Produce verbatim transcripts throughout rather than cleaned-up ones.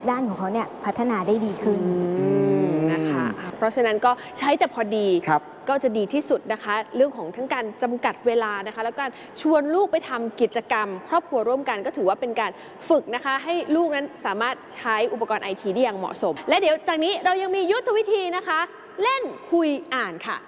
ด้านของเขาเนี่ยพัฒนาได้ดีขึ้นนะคะเพราะฉะนั้นก็ใช้แต่พอดีก็จะดีที่สุดนะคะเรื่องของทั้งการจำกัดเวลานะคะแล้วการชวนลูกไปทำกิจกรรม ครอบครัวร่วมกันก็ถือว่าเป็นการฝึกนะคะให้ลูกนั้นสามารถใช้อุปกรณ์ไอทีได้อย่างเหมาะสมและเดี๋ยวจากนี้เรายังมียุทธวิธีนะคะเล่นคุยอ่านค่ะ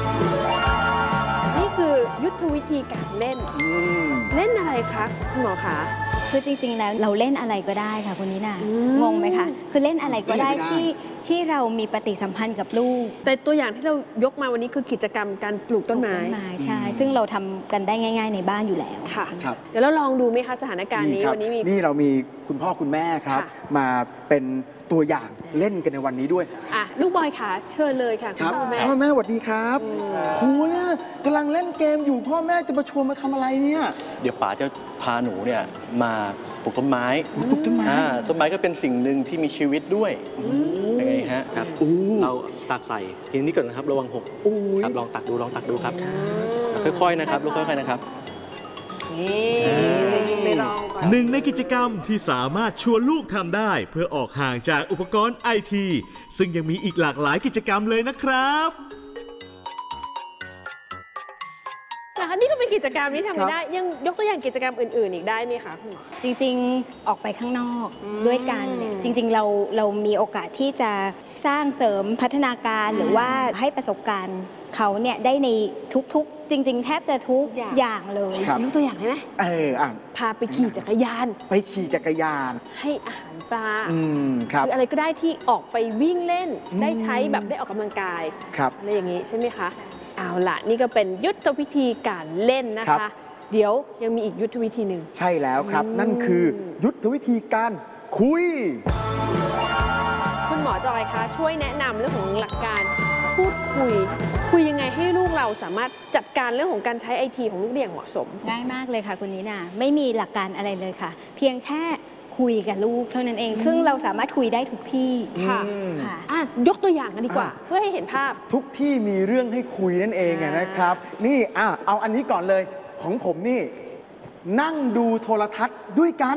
นี่คือยุทธวิธีการเล่นเล่นอะไรคะคุณหมอคะคือจริงๆแล้วเราเล่นอะไรก็ได้ค่ะคุณนิน่างงไหมคะคือเล่นอะไรก็ได้ที่ที่เรามีปฏิสัมพันธ์กับลูกแต่ตัวอย่างที่เรายกมาวันนี้คือกิจกรรมการปลูกต้นไม้ใช่ซึ่งเราทำกันได้ง่ายๆในบ้านอยู่แล้วค่ะเดี๋ยวเราลองดูไหมคะสถานการณ์นี้วันนี้มีนี่เรามีคุณพ่อคุณแม่ครับมาเป็นตัวอย่างเล่นกันในวันนี้ด้วยอ่ะลูกบอยค่ะเชิญเลยค่ะคุณพ่อแม่พ่อแม่สวัสดีครับครูเนี่ยกำลังเล่นเกมอยู่พ่อแม่จะมาชวนมาทำอะไรเนี่ยเดี๋ยวป๋าจะพาหนูเนี่ยมาปลูกต้นไม้ปลูกต้นไม้ต้นไม้ก็เป็นสิ่งหนึ่งที่มีชีวิตด้วยยังไงฮะครับเราตักใส่ทีนี้ก่อนนะครับระวังหกครับลองตักดูลองตักดูครับค่อยๆนะครับลูกค่อยๆนะครับหนึ่งในกิจกรรมที่สามารถชวนลูกทำได้เพื่อออกห่างจากอุปกรณ์ไอทีซึ่งยังมีอีกหลากหลายกิจกรรมเลยนะครับนะคะนี่ก็เป็นกิจกรรมที่ทำได้ยังยกตัวอย่างกิจกรรมอื่นๆอีกได้ไหมคะคุณหมอจริงๆออกไปข้างนอกด้วยกันเนี่ยจริงๆเราเรามีโอกาสที่จะสร้างเสริมพัฒนาการหรือว่าให้ประสบการณ์เขาเนี่ยได้ในทุกๆจริงๆแทบจะทุกอย่างเลยยกตัวอย่างได้ไหมเอออ่ะพาไปขี่จักรยานไปขี่จักรยานให้อาหารปลาอืมครับหรืออะไรก็ได้ที่ออกไปวิ่งเล่นได้ใช้แบบได้ออกกำลังกายอะไรอย่างนี้ใช่ไหมคะเอาล่ะนี่ก็เป็นยุทธวิธีการเล่นนะคะเดี๋ยวยังมีอีกยุทธวิธีหนึ่งใช่แล้วครับนั่นคือยุทธวิธีการคุยคุณหมอจอยคะช่วยแนะนำเรื่องของหลักการพูดคุยคุยยังไงให้ลูกเราสามารถจัดการเรื่องของการใช้ไอทีของลูกได้อย่างเหมาะสมง่ายมากเลยค่ะคุณนิน่าไม่มีหลักการอะไรเลยค่ะเพียงแค่คุยกับลูกเท่านั้นเองซึ่งเราสามารถคุยได้ทุกที่ค่ะค่ะยกตัวอย่างกันดีกว่าเพื่อให้เห็นภาพทุกที่มีเรื่องให้คุยนั่นเองนะครับนี่อ่ะเอาอันนี้ก่อนเลยของผมนี่นั่งดูโทรทัศน์ด้วยกัน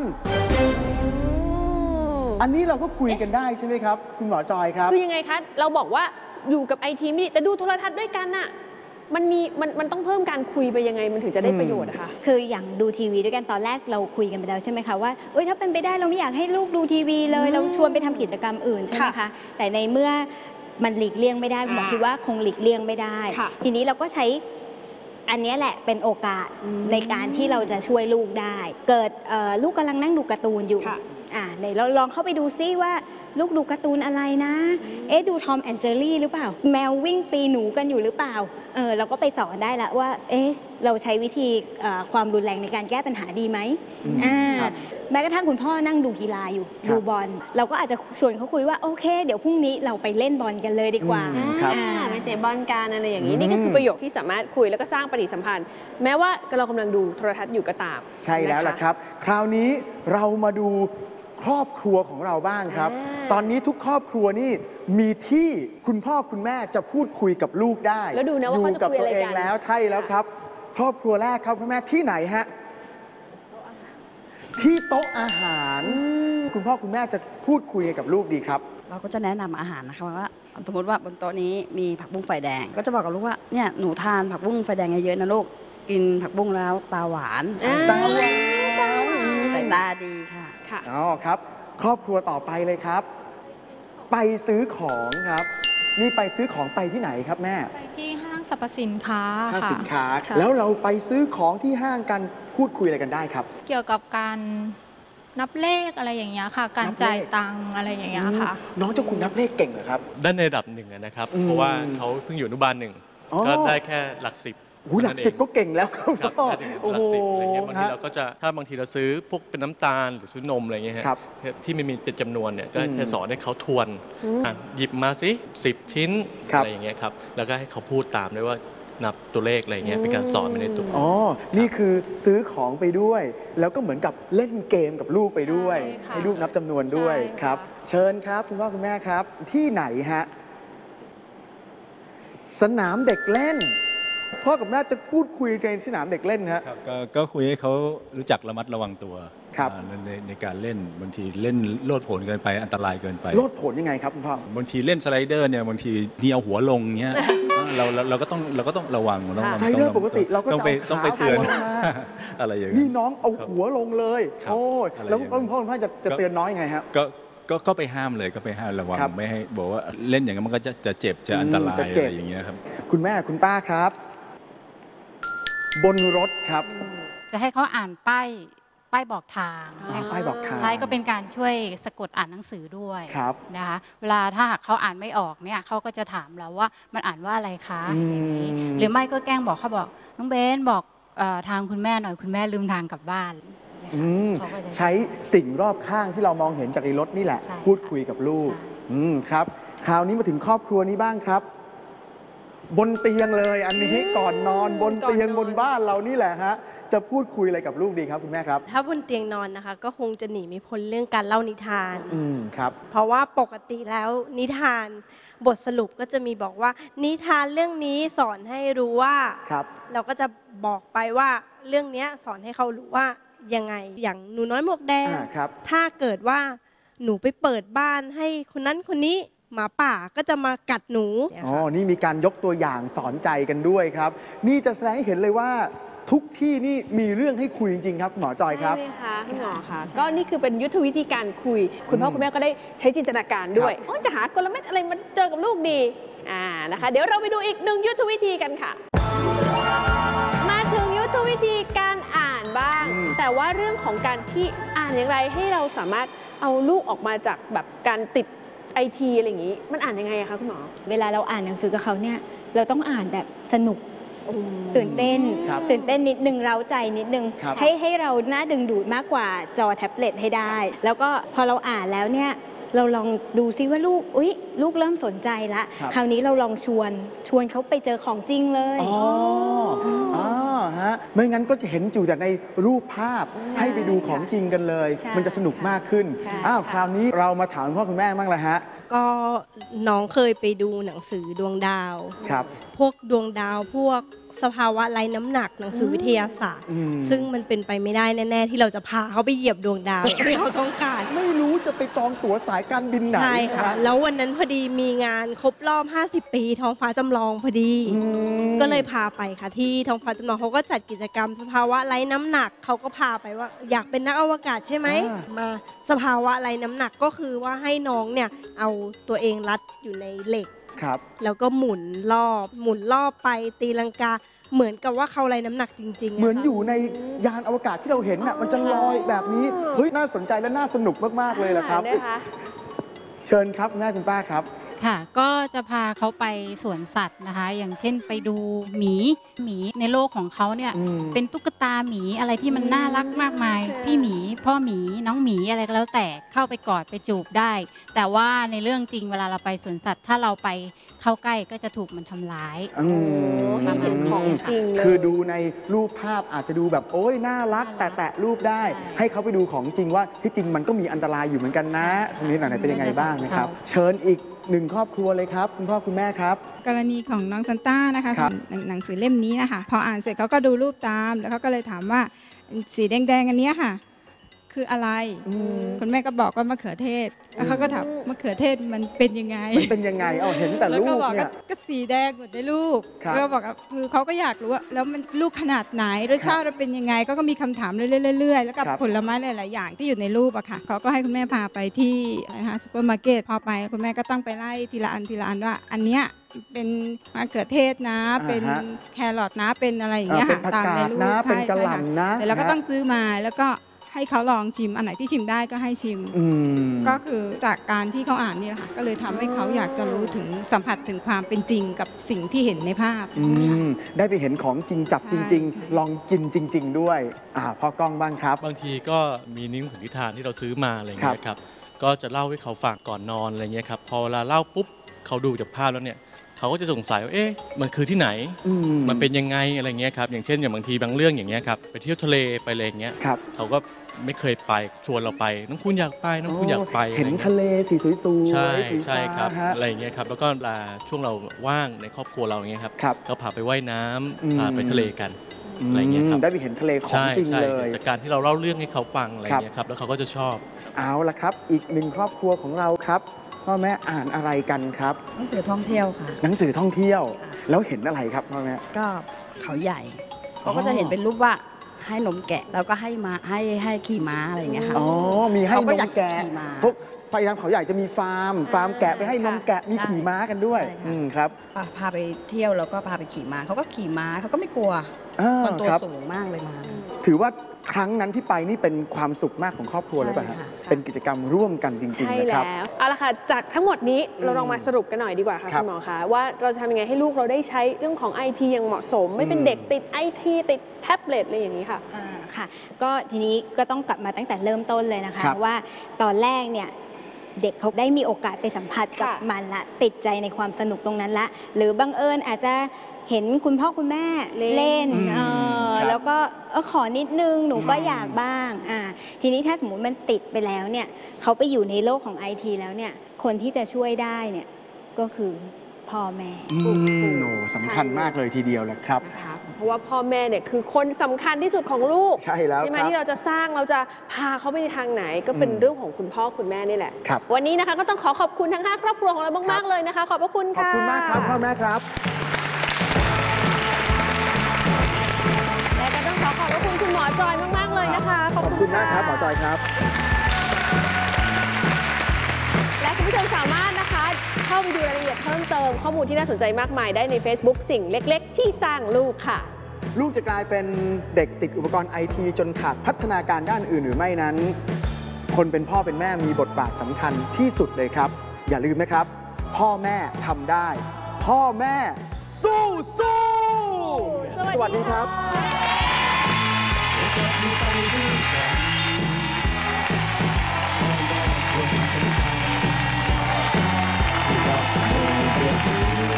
อันนี้เราก็คุยกันได้ใช่ไหมครับคุณหมอจอยครับคือยังไงคะเราบอกว่าอยู่กับไอทีไม่ดีแต่ดูโทรทัศน์ด้วยกันน่ะมันมีมันมันต้องเพิ่มการคุยไปยังไงมันถึงจะได้ประโยชน์อะคะคืออย่างดูทีวีด้วยกันตอนแรกเราคุยกันไปแล้วใช่ไหมคะว่าเอ้ยถ้าเป็นไปได้เราไม่อยากให้ลูกดูทีวีเลยเราชวนไปทำกิจกรรมอื่นใช่ไหมคะแต่ในเมื่อมันหลีกเลี่ยงไม่ได้คุณหมอคิดว่าคงหลีกเลี่ยงไม่ได้ทีนี้เราก็ใช้อันนี้แหละเป็นโอกาสในการที่เราจะช่วยลูกได้เกิดลูกกำลังนั่งดูการ์ตูนอยู่อ่าไหนเราลองเข้าไปดูซิว่าลูกดูการ์ตูนอะไรนะเอ๊ะดูทอมแอนด์เจอรี่หรือเปล่าแมววิ่งปีหนูกันอยู่หรือเปล่าเออเราก็ไปสอนได้ละว่าเอ๊ะเราใช้วิธีความรุนแรงในการแก้ปัญหาดีไหมอ่าแม้กระทั่งคุณพ่อนั่งดูกีฬาอยู่ดูบอลเราก็อาจจะชวนเขาคุยว่าโอเคเดี๋ยวพรุ่งนี้เราไปเล่นบอลกันเลยดีกว่าไปเตะบอลกันอะไรอย่างนี้นี่ก็คือประโยคที่สามารถคุยแล้วก็สร้างปฏิสัมพันธ์แม้ว่าเรากำลังดูโทรทัศน์อยู่ก็ตามใช่แล้วล่ะครับคราวนี้เรามาดูครอบครัวของเราบ้างครับตอนนี้ทุกครอบครัวนี่มีที่คุณพ่อคุณแม่จะพูดคุยกับลูกได้แล้วดูนะว่าเขาจะคุยอะไรกันแล้วใช่แล้วครับครอบครัวแรกครับคุณแม่ที่ไหนฮะที่โต๊ะอาหารคุณพ่อคุณแม่จะพูดคุยกับลูกดีครับเราก็จะแนะนำอาหารนะคะว่าสมมติว่าบนโต๊ะนี้มีผักบุ้งไฟแดงก็จะบอกกับลูกว่าเนี่ยหนูทานผักบุ้งไฟแดงเยอะๆนะลูกกินผักบุ้งแล้วตาหวานตาหวานสายตาดีค่ะค่ะอ๋อครับครอบครัวต่อไปเลยครับไปซื้อของครับนี่ไปซื้อของไปที่ไหนครับแม่ไปที่ห้างสรรพสินค้าห้างสินค้าแล้วเราไปซื้อของที่ห้างกันพูดคุยอะไรกันได้ครับเกี่ยวกับการนับเลขอะไรอย่างเงี้ยค่ะการจ่ายตังค์อะไรอย่างเงี้ยค่ะน้องเจ้าคุณนับเลขเก่งเหรอครับได้ในระดับหนึ่งนะครับเพราะว่าเขาเพิ่งอยู่อนุบาลหนึ่งก็ได้แค่หลักสิบหลักสิบก็เก่งแล้วครับหลักสิบอะไรเงี้ยบางทีเราก็จะถ้าบางทีเราซื้อพวกเป็นน้ำตาลหรือซื้อนมอะไรเงี้ยที่ไม่มีเป็นจำนวนเนี่ยก็แค่สอนให้เขาทวนหยิบมาสิสิบชิ้นอะไรอย่างเงี้ยครับแล้วก็ให้เขาพูดตามด้วยว่านับตัวเลขอะไรเงี้ยเป็นการสอนไปในตัวอ๋อนี่คือซื้อของไปด้วยแล้วก็เหมือนกับเล่นเกมกับลูกไปด้วยให้ลูกนับจำนวนด้วยครับเชิญครับคุณพ่อคุณแม่ครับที่ไหนฮะสนามเด็กเล่นพ่อกับแม่จะพูดคุยกันในสนามเด็กเล่นครับก็คุยให้เขารู้จักระมัดระวังตัวครับอ่าในในการเล่นบางทีเล่นโลดโผนเกินไปอันตรายเกินไปโลดโผนยังไงครับคุณพ่อบางทีเล่นสไลเดอร์เนี่ยบางทีเหนียวหัวลงเงี้ยเราเราเราก็ต้องเราก็ต้องระวังต้องสไลเดอร์ปกติเราก็ต้องไปจะเอาต้องไปขาเตือนลงมาอะไรอย่างนี่เงี้ยน้องเอาหัวลงเลยครับโอ้ยอะไรแล้วอย่างคุณพ่อคุณพ่อจะจะเตือนน้องยังไงครับก็ก็ก็ไปห้ามเลยก็ไปห้ามระวังครับไม่ให้บอกว่าเล่นอย่างนั้นมันก็จะจะเจ็บจะอันตรายจะอะเจ็บไรอย่างเงี้ยครับคุณแม่คุณป้าครับ บนรถครับจะให้เขาอ่านป้ายป้ายบอกทางให้เขาป้ายบอกทางใช้ก็เป็นการช่วยสะกดอ่านหนังสือด้วยครับนะคะเวลาถ้าหากเขาอ่านไม่ออกเนี่ยเขาก็จะถามเราว่ามันอ่านว่าอะไรคะอืมอย่างนี้หรือไม่ก็แกล้งบอกเขาบอกน้องเบนบอกเอ่อทางคุณแม่หน่อยคุณแม่ลืมทางกลับบ้านอืมเขาก็จะใช้สิ่งรอบข้างที่เรามองเห็นจากในรถนี่แหละใช่พูดคุยกับลูกใช่อืมครับ คราวนี้มาถึงครอบครัวนี้บ้างครับ บนเตียงเลย อันนี้ก่อนนอนบนเตียงก่อนนอนบนบ้านเรานี่แหละฮะจะพูดคุยอะไรกับลูกดีครับคุณแม่ครับถ้าบนเตียงนอนนะคะ ก็คงจะหนีไม่พ้นเรื่องการเล่านิทานอืมครับเพราะว่าปกติแล้วนิทานบทสรุปก็จะมีบอกว่า นิทานเรื่องนี้สอนให้รู้ว่าครับเราก็จะบอกไปว่าเรื่องเนี้ยสอนให้เขารู้ว่ายังไงอย่างหนูน้อยหมวกแดงอ่าครับถ้าเกิดว่าหนูไปเปิดบ้านให้คนนั้นคนนี้หมาป่าก็จะมากัดหนูอ๋อ นี่มีการยกตัวอย่างสอนใจกันด้วยครับ นี่จะแสดงให้เห็นเลยว่าทุกที่นี่มีเรื่องให้คุยจริงๆครับหมอจอยครับใช่ไหมคะคุณหมอคะก็นี่คือเป็นยุทธวิธีการคุย คุณพ่อคุณแม่ก็ได้ใช้จินตนาการด้วยครับอ๋อจะหากลเม็ดอะไรมาเจอกับลูกดีอ่านะคะ เดี๋ยวเราไปดูอีกหนึ่งยุทธวิธีกันค่ะ มาถึงยุทธวิธีการอ่านบ้าง แต่ว่าเรื่องของการที่อ่านอย่างไรให้เราสามารถเอาลูกออกมาจากแบบการติดไอทีอะไรอย่างนี้ มันอ่านยังไงอะคะคุณหมอเวลาเราอ่านหนังสือกับเขาเนี่ยเราต้องอ่านแบบสนุกตื่นเต้นครับตื่นเต้นนิดนึงเร้าใจนิดนึงครับให้ให้เราน่าดึงดูดมากกว่าจอแท็บเล็ตให้ได้ แล้วก็พอเราอ่านแล้วเนี่ยเราลองดูซิว่าลูกอุ๊ยลูกเริ่มสนใจละครับคราวนี้เราลองชวนชวนเขาไปเจอของจริงเลยอ๋ออ๋อฮะไม่งั้นก็จะเห็นอยู่แต่ในรูปภาพใช่ให้ไปดูของจริงกันเลยใช่มันจะสนุกมากขึ้นใช่อ้าวค่ะคราวนี้เรามาถามคุณพ่อคุณแม่บ้างเลยฮะก็น้องเคยไปดูหนังสือดวงดาวครับพวกดวงดาวพวกสภาวะไร้น้ำหนักหนังสือวิทยาศาสตร์อืมซึ่งมันเป็นไปไม่ได้แน่ ๆ ที่เราจะพาเขาไปเหยียบดวงดาว ที่เขาต้องการไม่รู้จะไปจองตั๋วสายการบินไหนใช่ค่ะนแล้ววันนั้นพอดีมีงานครบรอบ ห้าสิบ ปีท้องฟ้าจำลองพอดีอืมก็เลยพาไปค่ะที่ท้องฟ้าจำลองเขาก็จัดกิจกรรม สภาวะไร้น้ำหนักเขาก็พาไปว่า อยากเป็นนักอวกาศใช่ไหมอ่ามาสภาวะไร้น้ำหนักก็คือว่าให้น้องเนี่ยเอาตัวเองรัดอยู่ในเหล็กครับแล้วก็หมุนรอบ หมุนรอบไปตีลังกา เหมือนกับว่าเขาไร้น้ำหนักจริงๆะเหมือนค่ะอยู่ในยานอวกาศที่เราเห็นน่ะมันจะลอยแบบนี้ เฮ้ย น่าสนใจและน่าสนุกมาก ๆ เลยละครับนะคะเชิญครับคุณแม่คุณป้าครับค่ะก็จะพาเขาไปสวนสัตว์นะคะ อย่างเช่นไปดูหมีหมีในโลกของเขาเนี่ยอืมเป็นตุ๊กตาหมีอะไรที่มันน่ารักมากมายค่ะพี่หมีพ่อหมีน้องหมีอะไรก็แล้วแต่เข้าไปกอดไปจูบได้ แต่ว่าในเรื่องจริงเวลาเราไปสวนสัตว์ ถ้าเราไปเข้าใกล้ก็จะถูกมันทำร้ายอืมให้เห็นของจริงเลยคือดูในรูปภาพอาจจะดูแบบโอ้ยน่ารัก แต่แตะรูปได้ใช่ให้เขาไปดูของจริงว่าที่จริงมันก็มีอันตรายอยู่เหมือนกันนะตรงนี้หน่อยเป็นยังไงบ้างนะครับ เชิญอีกหนึ่งครอบครัวเลยครับคุณพ่อคุณแม่ครับกรณีของน้องซันต้านะคะครับหนังหนังสือเล่มนี้นะคะพออ่านเสร็จเขาก็ดูรูปตามแล้วเขาก็เลยถามว่าสีแดงๆอันเนี้ยค่ะ คืออะไร คุณแม่ก็บอกว่ามะเขือเทศแล้วเขาก็ถามมะเขือเทศมันเป็นยังไงมันเป็นยังไงเอาเห็นแต่แล้วรูก็ปบอกเนี่ก็ยก็สีแดงหมดในรูปครับแล้วก็บอกว่าคือเขาก็อยากรู้ว่าแล้วมันลูกขนาดไหนรสชาติมันเป็นยังไงก็ก็มีคำถามเรื่อยๆแล้วกับครับผลไม้หลายๆอย่างที่อยู่ในรูปอะค่ะเขาก็ให้คุณแม่พาไปที่อะไรนะคะซูเปอร์มาร์เก็ตพอไปคุณแม่ก็ต้องไปไล่ทีละอันทีละอันว่า อันเนี้ยเป็นมะเขือเทศนะ เป็นอ่าฮะแครอทนะเป็นอะไรอย่างเงี้ยเออเป็นผักตามในรูปกาดนะใช่เป็นกะใช่หล่ำนะแต่เราก็นะต้องซื้อมาแล้วก็ให้เขาลองชิมอันไหนที่ชิมได้ก็ให้ชิมอืมก็คือจากการที่เขาอ่านนี่แหละค่ะก็เลยทำให้เขาอยากจะรู้ถึงสัมผัสถึงความเป็นจริงกับสิ่งที่เห็นในภาพอืนะคะมได้ไปเห็นของจริงจับใช่จริงใช่ๆ ลองกินจริง ๆ ด้วยอ่าพ่อกล้องบ้างครับบางทีก็มีนิ้วถึงนิทานที่เราซื้อมาอะไรครัเงี้บยครับ ก็จะเล่าให้เขาฟังก่อนนอนอะไรเงี้ยครับ พอเวลาเล่าปุ๊บเขาดูจากภาพแล้วเนี่ยเขาก็จะสงสัยว่า เอ๊ะ มันคือที่ไหนอืมันเป็นยังไงอะไรเงี้ยครับ อย่างเช่นอย่างบางทีบางเรื่องอย่างเงี้ยครับ ไปเที่ยวทะเลไปอะไรอย่างเงี้ยครับเขาก็ไม่เคยไปชวนเราไป น้องคุณอยากไป น้องคุณอยากไปเห็นอะไรงี้ยทะเลสีสวยๆใช่สีใช่ฟ้าครับฮะอะไรอย่างเงี้ยครับ แล้วก็เวลาช่วงเราว่างในครอบครัวเราอย่างเงี้ยครับครับก็พาไปว่ายน้ำอืมพาไปทะเลกันอะไรเงี้ยครับได้ไปเห็นทะเลของใช่จริงใช่เลยจากการที่เราเล่าเรื่องให้เขาฟังอะไรเงี้ยครับแล้วเขาก็จะชอบเอาละครับ อีกหนึ่งครอบครัวของเราครับพ่อแม่อ่านอะไรกันครับหนังสือท่องเที่ยวค่ะหนังสือท่องเที่ยวแล้วเห็นอะไรครับพ่อแม่ก็เขาใหญ่เขาก็จะเห็นเป็นรูปว่าให้นมแกะแล้วก็ให้มาให้ให้ขี่ม้าอะไรอย่างเงี้ยค่ะอ๋อมีให้เขานก็มอยากแกะขี่ม้าพวกพยายามเขาใหญ่จะมีฟาร์ม ฟาร์มแกะไปให้นมแกะมีขี่ม้ากันด้วยใช่ค่ะอืมครับพาพาไปเที่ยวแล้วก็พาไปขี่ม้าเขาก็ขี่ม้าเขาก็ไม่กลัวอ่ามันตัวครับสูงมากเลยมาถือว่าครั้งนั้นที่ไปนี่เป็นความสุขมากของครอบครัวใช่เลยป่ะฮะค่ะเป็นกิจกรรมร่วมกันจริงใช่ๆนะคแล้รับวเอาละค่ะจากทั้งหมดนี้เราลองมาสรุปกันหน่อยดีกว่าค่ะครับคุณหมอคะว่าเราจะทำยังไงให้ลูกเราได้ใช้เรื่องของ ไอ ที อย่างเหมาะสม ไม่เป็นอืมเด็กติด ไอ ที ติดแท็บเล็ตอะไรอย่างนี้ค่ะอ่าค่ะก็ทีนี้ก็ต้องกลับมาตั้งแต่เริ่มต้นเลยนะคะครับว่าตอนแรกเนี่ยเด็กเขาได้มีโอกาสไปสัมผัสกับค่ะมันละติดใจในความสนุกตรงนั้นละหรือบังเอิญอาจจะเห็นคุณพ่อคุณแม่เล่นอืมเออครับแล้วก็เออขอนิดนึงหนูก็อยากบ้างอ่าทีนี้ถ้าสมมุติมันติดไปแล้วเนี่ยเขาไปอยู่ในโลกของ ไอ ที แล้วเนี่ยคนที่จะช่วยได้เนี่ยก็คือพ่อแม่อืมโอ้สำคัญมากเลยทีเดียวแหละครับนะคะเพราะว่าพ่อแม่เนี่ยคือคนสำคัญที่สุดของลูกใช่แล้วใช่ไหมครับที่เราจะสร้างเราจะพาเขาไปในทางไหนก็เป็นอืมเรื่องของคุณพ่อคุณแม่นี่แหละครับวันนี้นะคะก็ต้องขอขอบคุณทั้งห้าครอบครัวของเรามากๆเลยนะคะ ขอบพระคุณขอบค่ะคุณมากครับพ่อแม่ครับและก็ต้องขอขอบพระคุณคุณหมอจอยมากๆเลยนะคะ ขอบขอบคุคุณณมากครับหมอค่ะจอยครับและคุณผู้ชมสามารถนะคะเข้าไปดูรายละเอียดเพิ่มเติมข้อมูลที่น่าสนใจมากมายได้ใน Facebook สิ่งเล็กๆ ที่สร้างลูกค่ะลูกจะกลายเป็นเด็กติดอุปกรณ์ไอทีจนขาดพัฒนาการด้านอื่นหรือไม่นั้น คนเป็นพ่อเป็นแม่มีบทบาทสำคัญที่สุดเลยครับ อย่าลืมนะครับ พ่อแม่ทำได้ พ่อแม่สู้สู้สวัสดีค่ะครับ